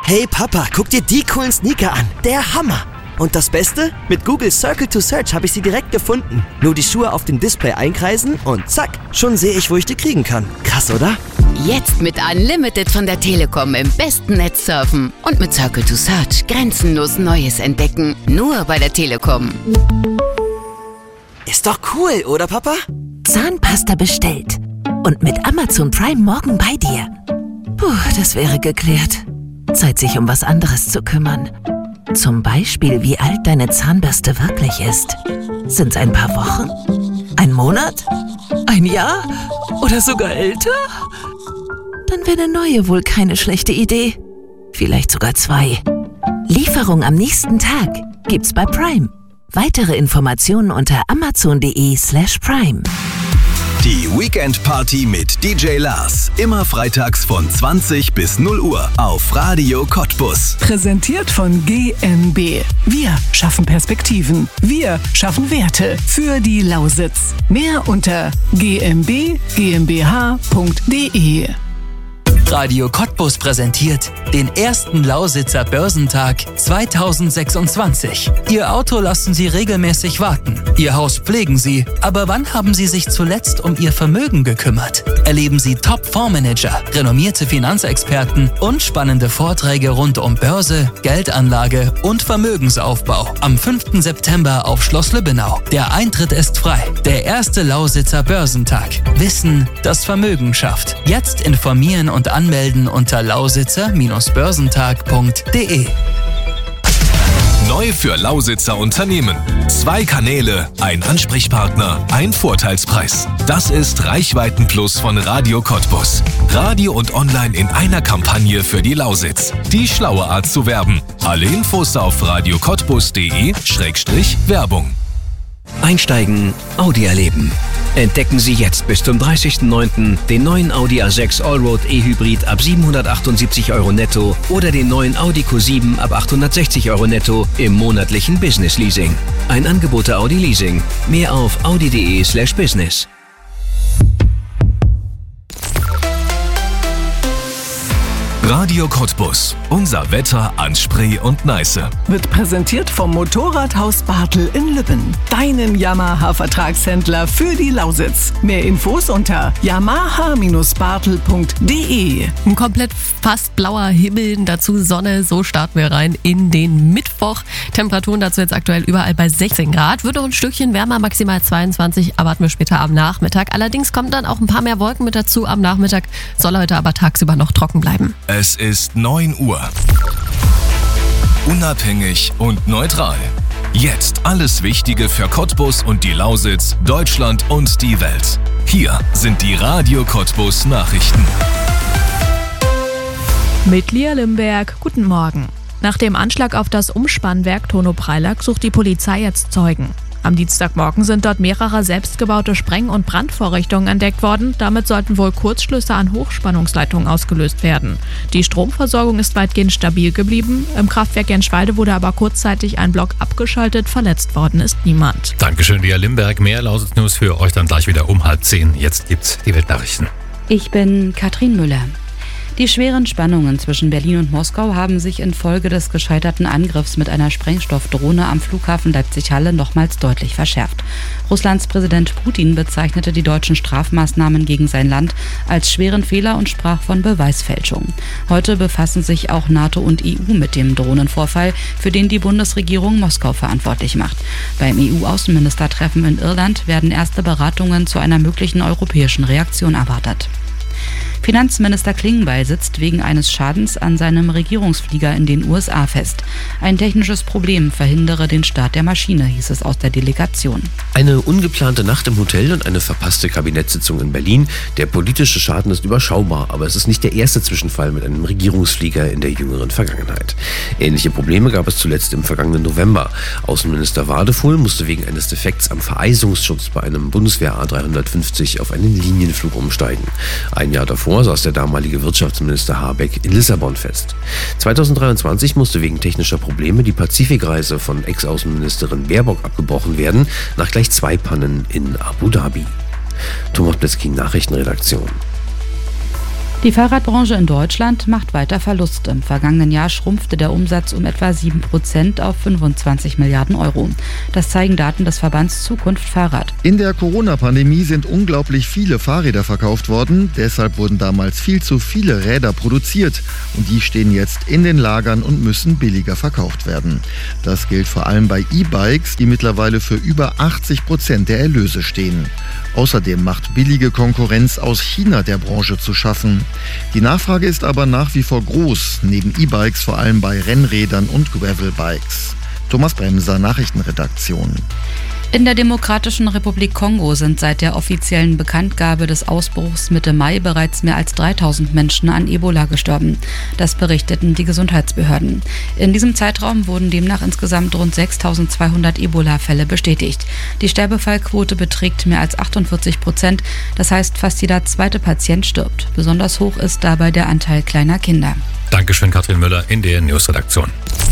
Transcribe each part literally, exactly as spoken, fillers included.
Hey Papa, guck dir die coolen Sneaker an. Der Hammer. Und das Beste? Mit Google Circle to Search habe ich sie direkt gefunden. Nur die Schuhe auf dem Display einkreisen und zack, schon sehe ich, wo ich die kriegen kann. Krass, oder? Jetzt mit Unlimited von der Telekom im besten Netz surfen und mit Circle to Search grenzenlos Neues entdecken. Nur bei der Telekom. Ist doch cool, oder Papa? Zahnpasta bestellt. Und mit Amazon Prime morgen bei dir. Puh, das wäre geklärt. Zeit, sich um was anderes zu kümmern. Zum Beispiel, wie alt deine Zahnbürste wirklich ist. Sind's ein paar Wochen? Ein Monat? Ein Jahr? Oder sogar älter? Dann wäre eine neue wohl keine schlechte Idee. Vielleicht sogar zwei. Lieferung am nächsten Tag gibt's bei Prime. Weitere Informationen unter amazon.de slash prime. Die Weekend Party mit D J Lars. Immer freitags von zwanzig bis null Uhr auf Radio Cottbus. Präsentiert von G M B. Wir schaffen Perspektiven. Wir schaffen Werte für die Lausitz. Mehr unter g m b g m b h punkt d e. Radio Cottbus präsentiert den ersten Lausitzer Börsentag zweitausendsechsundzwanzig. Ihr Auto lassen Sie regelmäßig warten. Ihr Haus pflegen Sie. Aber wann haben Sie sich zuletzt um Ihr Vermögen gekümmert? Erleben Sie Top-Fondsmanager, renommierte Finanzexperten und spannende Vorträge rund um Börse, Geldanlage und Vermögensaufbau. Am fünften September auf Schloss Lübbenau. Der Eintritt ist frei. Der erste Lausitzer Börsentag. Wissen, das Vermögen schafft. Jetzt informieren und anmelden unter lausitzer Börsentag punkt d e. Neu für Lausitzer Unternehmen. Zwei Kanäle, ein Ansprechpartner, ein Vorteilspreis. Das ist Reichweiten Plus von Radio Cottbus. Radio und Online in einer Kampagne für die Lausitz. Die schlaue Art zu werben. Alle Infos auf radio cottbus punkt d e Schrägstrich Werbung. Einsteigen, Audi erleben. Entdecken Sie jetzt bis zum dreißigsten neunten den neuen Audi A sechs Allroad E-Hybrid ab siebenhundertachtundsiebzig Euro netto oder den neuen Audi Q sieben ab achthundertsechzig Euro netto im monatlichen Business Leasing. Ein Angebot der Audi Leasing. Mehr auf audi punkt d e slash business. Radio Cottbus. Unser Wetter an Spree und Neiße. Wird präsentiert vom Motorradhaus Bartel in Lübben. Deinem Yamaha-Vertragshändler für die Lausitz. Mehr Infos unter yamaha bartel punkt d e. Ein komplett fast blauer Himmel, dazu Sonne. So starten wir rein in den Mittwoch. Temperaturen dazu jetzt aktuell überall bei sechzehn Grad. Wird noch ein Stückchen wärmer, maximal zweiundzwanzig, erwarten wir später am Nachmittag. Allerdings kommen dann auch ein paar mehr Wolken mit dazu. Am Nachmittag soll heute aber tagsüber noch trocken bleiben. Es ist neun Uhr. Unabhängig und neutral. Jetzt alles Wichtige für Cottbus und die Lausitz, Deutschland und die Welt. Hier sind die Radio Cottbus Nachrichten. Mit Lia Limberg, guten Morgen. Nach dem Anschlag auf das Umspannwerk Tono-Preilack sucht die Polizei jetzt Zeugen. Am Dienstagmorgen sind dort mehrere selbstgebaute Spreng- und Brandvorrichtungen entdeckt worden. Damit sollten wohl Kurzschlüsse an Hochspannungsleitungen ausgelöst werden. Die Stromversorgung ist weitgehend stabil geblieben. Im Kraftwerk Jenschwalde wurde aber kurzzeitig ein Block abgeschaltet. Verletzt worden ist niemand. Dankeschön, Lia Limberg. Mehr Lausitz News für euch dann gleich wieder um halb zehn. Jetzt gibt's die Weltnachrichten. Ich bin Katrin Müller. Die schweren Spannungen zwischen Berlin und Moskau haben sich infolge des gescheiterten Angriffs mit einer Sprengstoffdrohne am Flughafen Leipzig-Halle nochmals deutlich verschärft. Russlands Präsident Putin bezeichnete die deutschen Strafmaßnahmen gegen sein Land als schweren Fehler und sprach von Beweisfälschung. Heute befassen sich auch NATO und E U mit dem Drohnenvorfall, für den die Bundesregierung Moskau verantwortlich macht. Beim E U-Außenministertreffen in Irland werden erste Beratungen zu einer möglichen europäischen Reaktion erwartet. Finanzminister Klingbeil sitzt wegen eines Schadens an seinem Regierungsflieger in den U S A fest. Ein technisches Problem verhindere den Start der Maschine, hieß es aus der Delegation. Eine ungeplante Nacht im Hotel und eine verpasste Kabinettssitzung in Berlin. Der politische Schaden ist überschaubar, aber es ist nicht der erste Zwischenfall mit einem Regierungsflieger in der jüngeren Vergangenheit. Ähnliche Probleme gab es zuletzt im vergangenen November. Außenminister Wadefuhl musste wegen eines Defekts am Vereisungsschutz bei einem Bundeswehr A dreihundertfünfzig auf einen Linienflug umsteigen. Ein Jahr davor saß der damalige Wirtschaftsminister Habeck in Lissabon fest. zweitausenddreiundzwanzig musste wegen technischer Probleme die Pazifikreise von Ex-Außenministerin Baerbock abgebrochen werden, nach gleich zwei Pannen in Abu Dhabi. Thomas Blitzky, Nachrichtenredaktion. Die Fahrradbranche in Deutschland macht weiter Verlust. Im vergangenen Jahr schrumpfte der Umsatz um etwa sieben Prozent auf fünfundzwanzig Milliarden Euro. Das zeigen Daten des Verbands Zukunft Fahrrad. In der Corona-Pandemie sind unglaublich viele Fahrräder verkauft worden. Deshalb wurden damals viel zu viele Räder produziert. Und die stehen jetzt in den Lagern und müssen billiger verkauft werden. Das gilt vor allem bei E-Bikes, die mittlerweile für über achtzig Prozent der Erlöse stehen. Außerdem macht billige Konkurrenz aus China der Branche zu schaffen. Die Nachfrage ist aber nach wie vor groß, neben E-Bikes vor allem bei Rennrädern und Gravelbikes. Thomas Bremser, Nachrichtenredaktion. In der Demokratischen Republik Kongo sind seit der offiziellen Bekanntgabe des Ausbruchs Mitte Mai bereits mehr als dreitausend Menschen an Ebola gestorben. Das berichteten die Gesundheitsbehörden. In diesem Zeitraum wurden demnach insgesamt rund sechstausendzweihundert Ebola-Fälle bestätigt. Die Sterbefallquote beträgt mehr als achtundvierzig Prozent. Das heißt, fast jeder zweite Patient stirbt. Besonders hoch ist dabei der Anteil kleiner Kinder. Dankeschön, Katrin Müller in der Newsredaktion.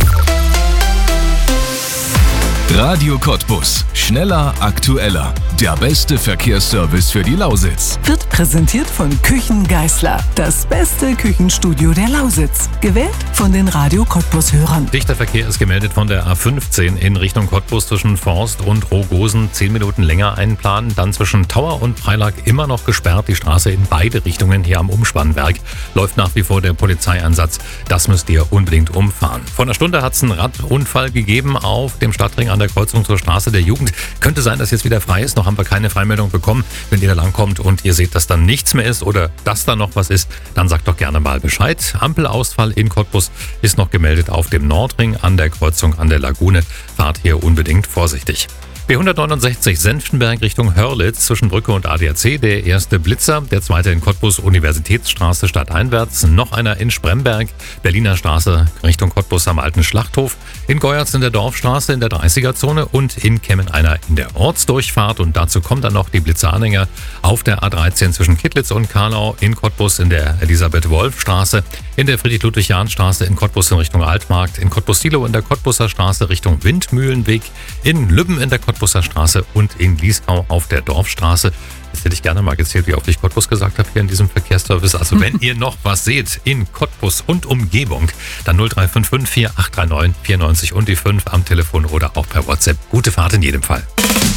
Radio Cottbus. Schneller, aktueller. Der beste Verkehrsservice für die Lausitz. Wird präsentiert von Küchen Geisler. Das beste Küchenstudio der Lausitz. Gewählt von den Radio Cottbus-Hörern. Dichter Verkehr ist gemeldet von der A fünfzehn in Richtung Cottbus zwischen Forst und Rogosen. Zehn Minuten länger einplanen. Dann zwischen Tauer und Preilack immer noch gesperrt. Die Straße in beide Richtungen hier am Umspannwerk. Läuft nach wie vor der Polizeieinsatz. Das müsst ihr unbedingt umfahren. Vor einer Stunde hat es einen Radunfall gegeben auf dem Stadtring an der Kreuzung zur Straße der Jugend. Könnte sein, dass jetzt wieder frei ist. Noch haben wir keine Freimeldung bekommen. Wenn ihr da langkommt und ihr seht, dass dann nichts mehr ist oder dass da noch was ist, dann sagt doch gerne mal Bescheid. Ampelausfall in Cottbus ist noch gemeldet auf dem Nordring an der Kreuzung an der Lagune. Fahrt hier unbedingt vorsichtig. B hundertneunundsechzig Senftenberg Richtung Hörlitz zwischen Brücke und A D A C. Der erste Blitzer, der zweite in Cottbus Universitätsstraße stadteinwärts. Noch einer in Spremberg, Berliner Straße Richtung Cottbus am alten Schlachthof. In Geuerz in der Dorfstraße in der dreißiger-Zone und in Kemmen einer in der Ortsdurchfahrt. Und dazu kommt dann noch die Blitzeranhänger auf der A dreizehn zwischen Kittlitz und Karlau. In Cottbus in der Elisabeth-Wolf-Straße. In der Friedrich-Ludwig-Jahn-Straße in Cottbus in Richtung Altmarkt. In Cottbus-Silo in der Cottbuser Straße Richtung Windmühlenweg. In Lübben in der Cottbuser Straße und in Liesgau auf der Dorfstraße. Jetzt hätte ich gerne mal gezählt, wie oft ich Cottbus gesagt habe hier in diesem Verkehrsservice. Also wenn ihr noch was seht in Cottbus und Umgebung, dann null drei fünf fünf vier acht drei neun vier neun null und die fünf am Telefon oder auch per WhatsApp. Gute Fahrt in jedem Fall.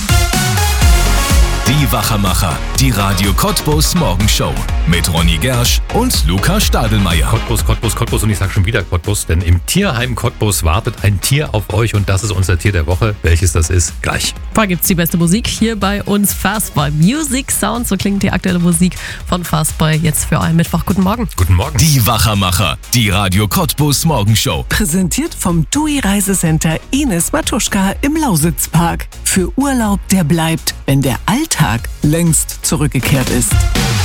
Die Wachermacher, die Radio Cottbus Morgenshow mit Ronny Gersch und Luca Stadelmeier. Cottbus, Cottbus, Cottbus und ich sage schon wieder Cottbus, denn im Tierheim Cottbus wartet ein Tier auf euch und das ist unser Tier der Woche. Welches das ist, gleich. Da gibt's die beste Musik hier bei uns, Fastboy Music Sound. So klingt die aktuelle Musik von Fastboy jetzt für euren Mittwoch. Guten Morgen. Guten Morgen. Die Wachermacher, die Radio Cottbus Morgenshow. Präsentiert vom T U I Reisecenter Ines Matuschka im Lausitzpark. Für Urlaub, der bleibt, wenn der Alltag längst zurückgekehrt ist.